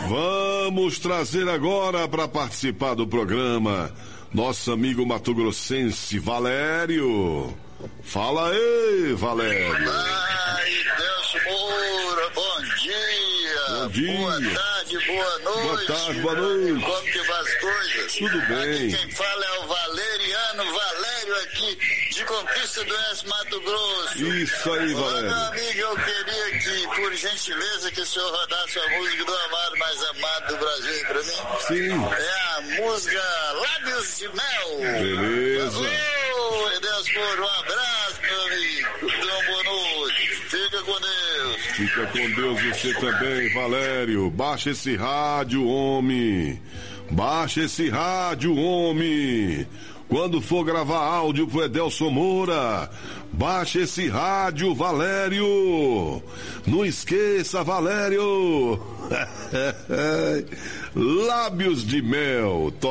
Vamos trazer agora para participar do programa nosso amigo mato-grossense Valério. Fala aí, Valério. Ai, Deus Moura, bom dia. Bom dia. Boa tarde, boa noite. Boa tarde, boa noite. Como que vai as coisas? Tudo bem. Aqui quem fala é o Valeriano Valério aqui de Conquista do Oeste, Mato Grosso. Isso aí, Valério. Meu amigo, eu queria que, por gentileza, que o senhor rodasse a música do amado mais amado do Brasil aí pra mim. Sim. É a música Lábios de Mel. Beleza. Ô, Deus Moura, um abraço, meu amigo. Então, boa noite. Fica com Deus. Fica com Deus você também, Valério. Baixa esse rádio, homem. Baixa esse rádio, homem. Quando for gravar áudio pro Edelson Moura, baixa esse rádio, Valério. Não esqueça, Valério. Lábios de Mel.